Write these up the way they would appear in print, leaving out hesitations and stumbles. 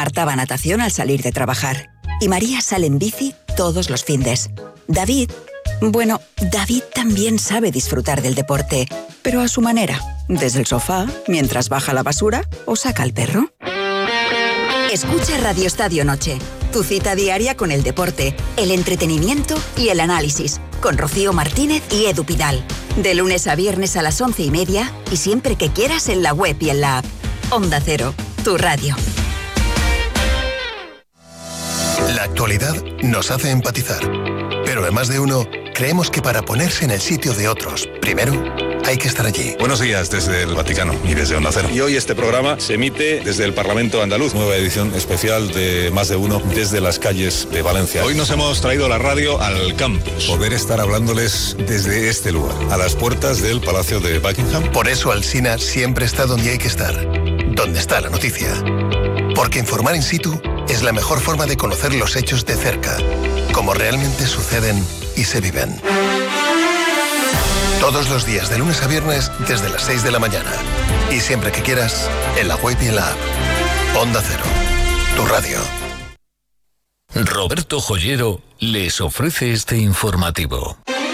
apartaba natación al salir de trabajar. Y María sale en bici todos los findes. David también sabe disfrutar del deporte, pero a su manera. Desde el sofá, mientras baja la basura o saca al perro. Escucha Radio Estadio Noche, tu cita diaria con el deporte, el entretenimiento y el análisis, con Rocío Martínez y Edu Pidal. De lunes a viernes a las 11:30 y siempre que quieras en la web y en la app. Onda Cero, tu radio. La actualidad nos hace empatizar, pero en Más de Uno creemos que para ponerse en el sitio de otros, primero hay que estar allí. Buenos días desde el Vaticano y desde Onda Cero. Y hoy este programa se emite desde el Parlamento andaluz, nueva edición especial de Más de Uno desde las calles de Valencia. Hoy nos hemos traído la radio al campus, poder estar hablándoles desde este lugar, a las puertas del Palacio de Buckingham. Por eso Alsina siempre está donde hay que estar, donde está la noticia. Porque informar in situ es la mejor forma de conocer los hechos de cerca, como realmente suceden y se viven. Todos los días de lunes a viernes desde las 6 de la mañana. Y siempre que quieras, en la web y en la app. Onda Cero, tu radio. Roberto Joyero les ofrece este informativo.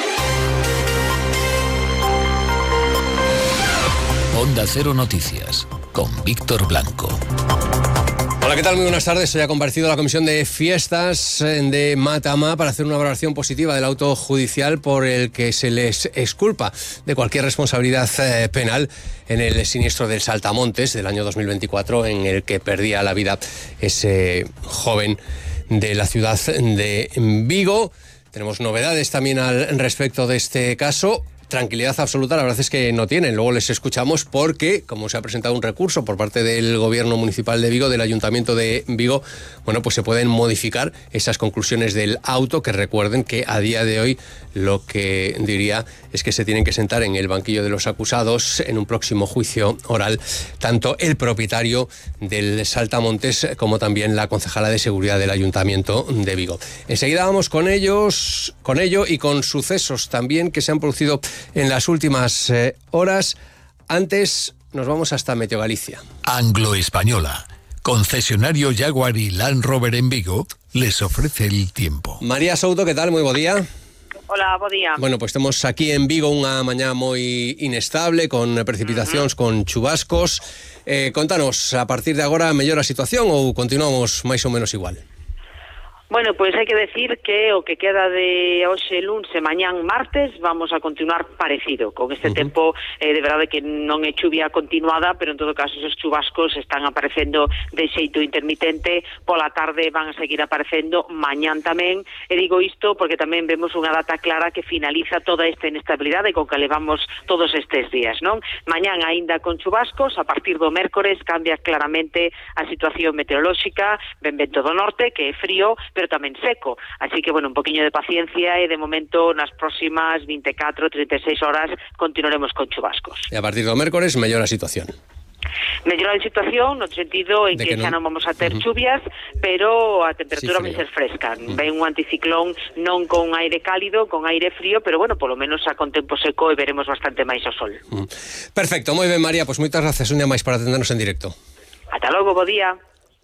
Onda Cero Noticias, con Víctor Blanco. Hola, ¿qué tal? Muy buenas tardes. Hoy ha comparecido la Comisión de Fiestas de Matamá para hacer una valoración positiva del auto judicial por el que se les exculpa de cualquier responsabilidad penal en el siniestro del Saltamontes del año 2024, en el que perdía la vida ese joven de la ciudad de Vigo. Tenemos novedades también al respecto de este caso. Tranquilidad absoluta, la verdad es que no tienen. Luego les escuchamos porque, como se ha presentado un recurso por parte del Gobierno Municipal de Vigo, del Ayuntamiento de Vigo, bueno, pues se pueden modificar esas conclusiones del auto, que recuerden que a día de hoy lo que diría es que se tienen que sentar en el banquillo de los acusados en un próximo juicio oral, tanto el propietario del Saltamontes como también la concejala de seguridad del Ayuntamiento de Vigo. Enseguida vamos con ello y con sucesos también que se han producido en las últimas horas. Antes nos vamos hasta Meteo Galicia. Anglo-Española, concesionario Jaguar y Land Rover en Vigo, les ofrece el tiempo. María Souto, ¿qué tal? Muy buen día. Hola, bo día. Bueno, pues temos aquí en Vigo unha mañá moi inestable, con precipitacións, con chubascos. Contanos, a partir de agora, mellora a situación ou continuamos máis ou menos igual? Bueno, pois hai que decir que o que queda de hoxe luns e mañán martes vamos a continuar parecido, con este tempo de verdade que non é chuvia continuada, pero en todo caso esos chubascos están aparecendo de xeito intermitente, pola tarde van a seguir aparecendo, mañán tamén, e digo isto porque tamén vemos unha data clara que finaliza toda esta inestabilidade con que levamos todos estes días, non? Mañán aínda con chubascos, a partir do mércores cambia claramente a situación meteorolóxica, ven vento do norte, que é frío, pero tamén seco. Así que, bueno, un poquinho de paciencia e de momento nas próximas 24, 36 horas continuaremos con chubascos. E a partir do mércores mellora a situación. Mellora a situación no sentido en que xa non vamos a ter chuvias, pero a temperatura vai ser fresca. Ven un anticiclón non con aire cálido, con aire frío, pero bueno, polo menos a con tempo seco e veremos bastante máis o sol. Perfecto, moi ben, María, pois moitas gracias un día máis por atendernos en directo. Ata logo, bo día.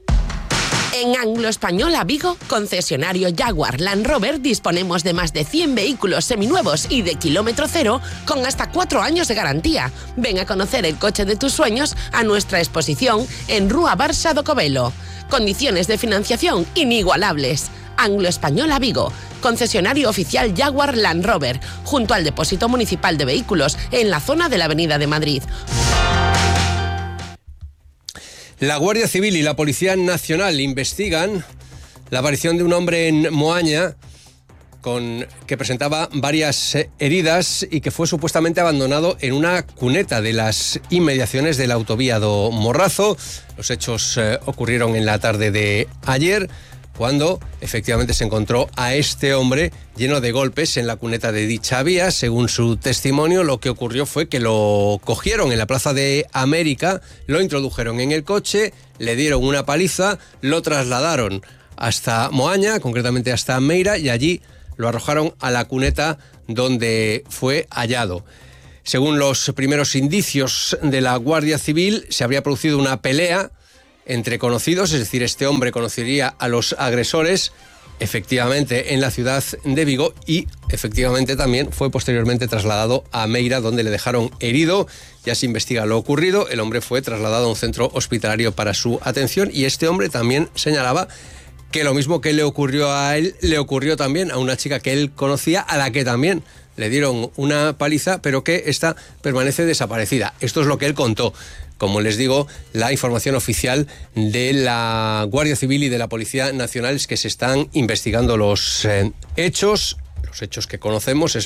En Anglo-Española Vigo, concesionario Jaguar Land Rover, disponemos de más de 100 vehículos seminuevos y de kilómetro cero con hasta 4 años de garantía. Ven a conocer el coche de tus sueños a nuestra exposición en Rúa Barça do Covelo. Condiciones de financiación inigualables. Anglo-Española Vigo, concesionario oficial Jaguar Land Rover, junto al Depósito Municipal de Vehículos, en la zona de la Avenida de Madrid. La Guardia Civil y la Policía Nacional investigan la aparición de un hombre en Moaña que presentaba varias heridas y que fue supuestamente abandonado en una cuneta de las inmediaciones de la autovía do Morrazo. Los hechos ocurrieron en la tarde de ayer, cuando efectivamente se encontró a este hombre lleno de golpes en la cuneta de dicha vía. Según su testimonio, lo que ocurrió fue que lo cogieron en la Plaza de América, lo introdujeron en el coche, le dieron una paliza, lo trasladaron hasta Moaña, concretamente hasta Meira, y allí lo arrojaron a la cuneta donde fue hallado. Según los primeros indicios de la Guardia Civil, se habría producido una pelea entre conocidos, es decir, este hombre conocería a los agresores efectivamente en la ciudad de Vigo y efectivamente también fue posteriormente trasladado a Meira, donde le dejaron herido. Ya se investiga lo ocurrido, el hombre fue trasladado a un centro hospitalario para su atención y este hombre también señalaba que lo mismo que le ocurrió a él, le ocurrió también a una chica que él conocía, a la que también le dieron una paliza, pero que esta permanece desaparecida. Esto es lo que él contó. Como les digo, la información oficial de la Guardia Civil y de la Policía Nacional es que se están investigando los hechos que conocemos.